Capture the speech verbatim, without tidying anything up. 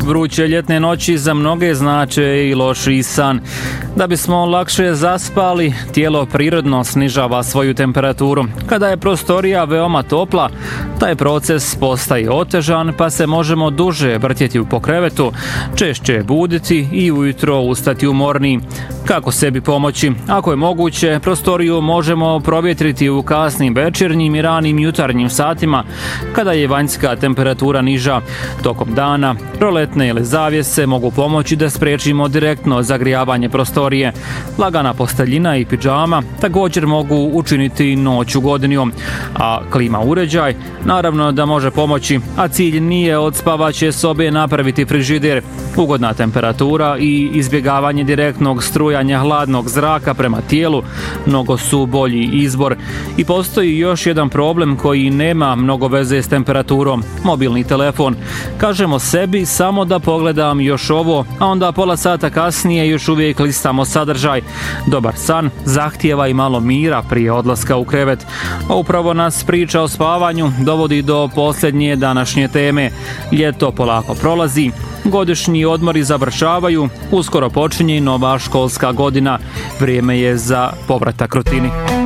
Vruće ljetne noći za mnoge znače i lošiji san. Da bismo lakše zaspali, tijelo prirodno snižava svoju temperaturu. Kada je prostorija veoma topla, taj proces postaje otežan, pa se možemo duže vrtjeti po krevetu, češće buditi i ujutro ustati umorniji. Kako sebi pomoći? Ako je moguće, prostoriju možemo provjetriti u kasnim večernjim i ranim jutarnjim satima, kada je vanjska temperatura niža. Tokom dana, roletne ili zavjese mogu pomoći da spriječimo direktno zagrijavanje prostorije. Lagana posteljina i pidžama također mogu učiniti noć ugodnijom, a klima uređaj naravno da može pomoći, a cilj nije od spavaće sobe napraviti frižider. Ugodna temperatura i izbjegavanje direktnog strujanja hladnog zraka prema tijelu mnogo su bolji izbor. I postoji još jedan problem koji nema mnogo veze s temperaturom, mobilni telefon. Kažemo sebi samo da pogledam još ovo, a onda pola sata kasnije još uvijek listamo sadržaj. Dobar san zahtijeva i malo mira prije odlaska u krevet. A upravo nas priča o spavanju dovodi do posljednje današnje teme. Ljeto polako prolazi, godišnji odmori završavaju, uskoro počinje i nova školska godina. Vrijeme je za povratak rutini.